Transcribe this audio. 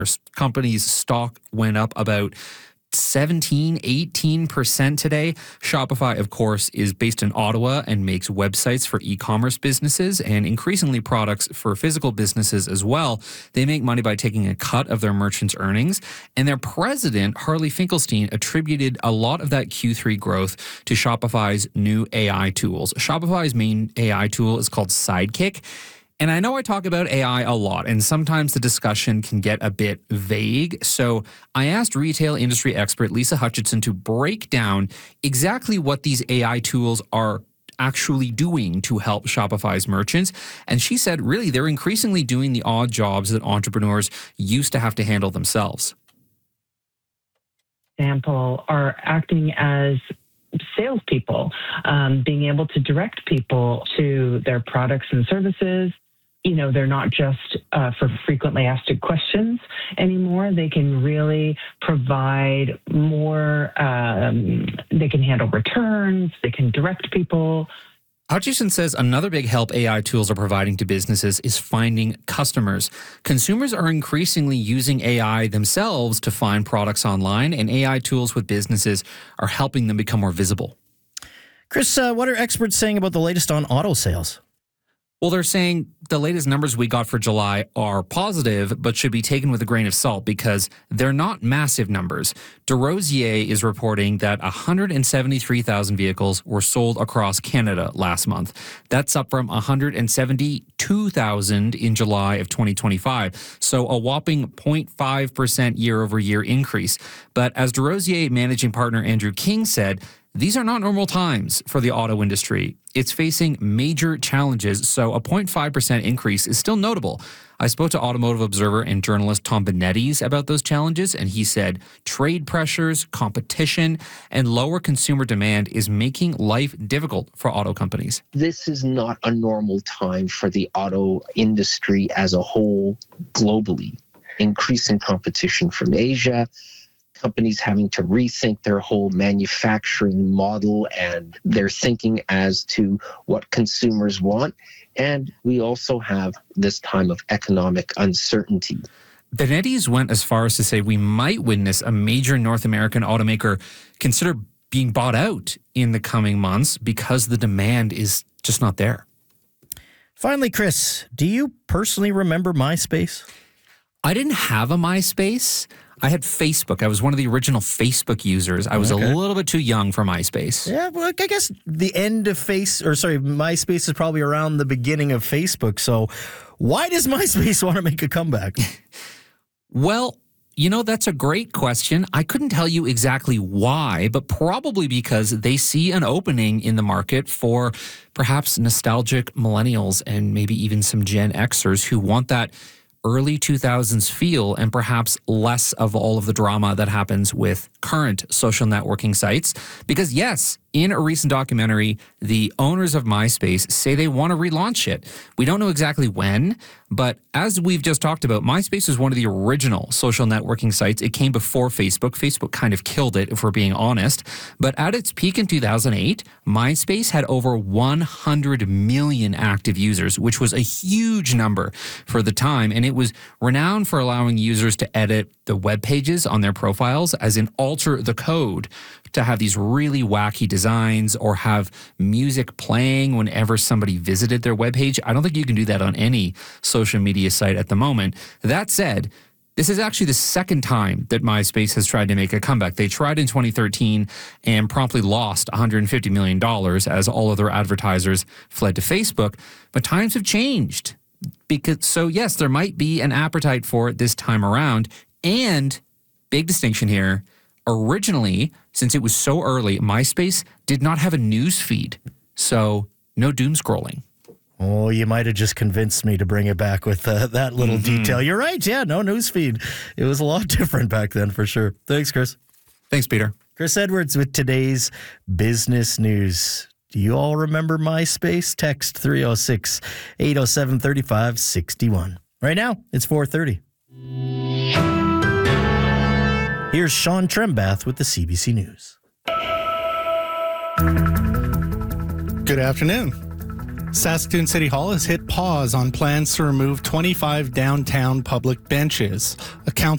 company's stock went up about 18% today. Shopify, of course, is based in Ottawa and makes websites for e-commerce businesses and increasingly products for physical businesses as well. They make money by taking a cut of their merchants' earnings. And their president, Harley Finkelstein, attributed a lot of that Q3 growth to Shopify's new AI tools. Shopify's main AI tool is called Sidekick. And I know I talk about AI a lot, and sometimes the discussion can get a bit vague. So I asked retail industry expert Lisa Hutchinson to break down exactly what these AI tools are actually doing to help Shopify's merchants. And she said, really, they're increasingly doing the odd jobs that entrepreneurs used to have to handle themselves. Example, are acting as salespeople, being able to direct people to their products and services. You know, they're not just for frequently asked questions anymore. They can really provide more, they can handle returns, they can direct people. Hutchison says another big help AI tools are providing to businesses is finding customers. Consumers are increasingly using AI themselves to find products online, and AI tools with businesses are helping them become more visible. Chris, what are experts saying about the latest on auto sales? Well, they're saying the latest numbers we got for July are positive, but should be taken with a grain of salt because they're not massive numbers. DesRosiers is reporting that 173,000 vehicles were sold across Canada last month. That's up from 172,000 in July of 2025. So a whopping 0.5% year-over-year increase. But as DesRosiers managing partner Andrew King said, these are not normal times for the auto industry. It's facing major challenges, so a 0.5% increase is still notable. I spoke to Automotive Observer and journalist Tom Benettis about those challenges, and he said trade pressures, competition, and lower consumer demand is making life difficult for auto companies. This is not a normal time for the auto industry as a whole globally. Increasing competition from Asia, companies having to rethink their whole manufacturing model and their thinking as to what consumers want. And we also have this time of economic uncertainty. Benettis went as far as to say we might witness a major North American automaker consider being bought out in the coming months because the demand is just not there. Finally, Chris, do you personally remember MySpace? I didn't have a MySpace. I had Facebook. I was one of the original Facebook users. I was a little bit too young for MySpace. Yeah, well, I guess the end of MySpace is probably around the beginning of Facebook. So why does MySpace want to make a comeback? Well, you know, that's a great question. I couldn't tell you exactly why, but probably because they see an opening in the market for perhaps nostalgic millennials and maybe even some Gen Xers who want that early 2000s feel and perhaps less of all of the drama that happens with current social networking sites. Because yes, in a recent documentary, the owners of MySpace say they want to relaunch it. We don't know exactly when, but as we've just talked about, MySpace is one of the original social networking sites. It came before Facebook. Facebook kind of killed it, if we're being honest. But at its peak in 2008, MySpace had over 100 million active users, which was a huge number for the time. And it was renowned for allowing users to edit the web pages on their profiles, as in alter the code to have these really wacky designs or have music playing whenever somebody visited their webpage. I don't think you can do that on any social media site at the moment. That said, this is actually the second time that MySpace has tried to make a comeback. They tried in 2013 and promptly lost $150 million as all of their advertisers fled to Facebook. But times have changed. So yes, there might be an appetite for it this time around. And big distinction here, originally, since it was so early, MySpace did not have a news feed. So no doom scrolling. Oh, you might have just convinced me to bring it back with that little detail. You're right. Yeah, no news feed. It was a lot different back then for sure. Thanks, Chris. Thanks, Peter. Chris Edwards with today's business news. Do you all remember MySpace? Text 306-807-3561. Right now, it's 4:30. Here's Sean Trembath with the CBC News. Good afternoon. Saskatoon City Hall has hit pause on plans to remove 25 downtown public benches. A council